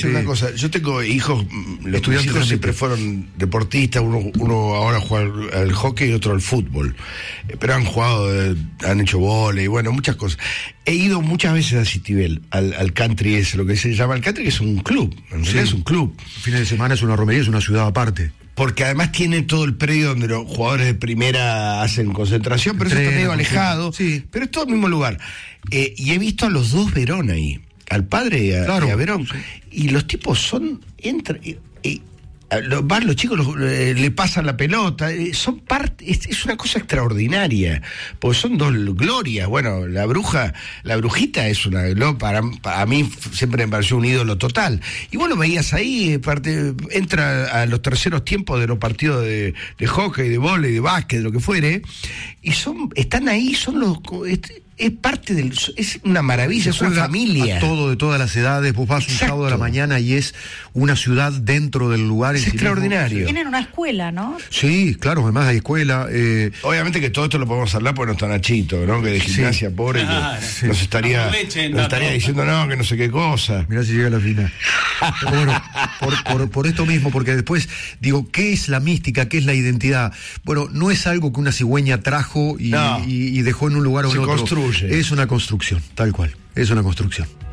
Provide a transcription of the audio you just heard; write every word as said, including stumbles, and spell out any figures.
decir una cosa. Yo tengo hijos, los estudiantes hijos siempre fueron deportistas, uno, uno ahora juega al, al hockey y otro al fútbol. Pero han jugado, eh, han hecho vóley, bueno, muchas cosas. He ido muchas veces a Citibel, al, al country ese, lo que se llama el country, que es un club, en realidad sí. Es un club. Fines de semana es una romería, es una ciudad aparte. Porque además tiene todo el predio donde los jugadores de primera hacen concentración, pero eso está medio alejado, sí. Pero es todo el mismo lugar. Eh, y he visto a los dos Verón ahí, al padre y a, claro, y a Verón. Sí. Y los tipos son, entran, eh, eh, los, van los chicos, los, eh, le pasan la pelota, eh, son parte, es, es una cosa extraordinaria, porque son dos glorias. Bueno, la bruja, la brujita es una, ¿no? para, para mí siempre me pareció un ídolo total. Y vos lo veías ahí, parte, entra a los terceros tiempos de los partidos de, de hockey, de vóley, de básquet, de lo que fuere, y son, están ahí, son los... Este, es parte del... es una maravilla, es una familia. Todo, de todas las edades, vos vas un sábado de la mañana y es una ciudad dentro del lugar. Es extraordinario. Tienen una escuela, ¿no? Sí, claro, además hay escuela. Eh... Obviamente que todo esto lo podemos hablar porque no está Nachito, ¿no? Que de gimnasia, sí. Pobre, ah, que sí. nos estaría, leche, nos no, estaría no. diciendo no, que no sé qué cosa. Mirá si llega a la final. Bueno, por, por, por esto mismo, porque después digo, ¿qué es la mística? ¿Qué es la identidad? Bueno, no es algo que una cigüeña trajo y, no. y, y dejó en un lugar o en otro. Se construye. Es una construcción, tal cual, es una construcción.